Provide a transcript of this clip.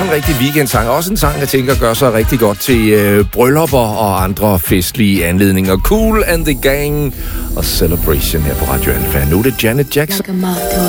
også en rigtig weekendsang. Også en sang, jeg tænker gør sig rigtig godt til bryllupper og andre festlige anledninger. Cool and the Gang og Celebration her på Radio Alfa. Nu er det Janet Jackson.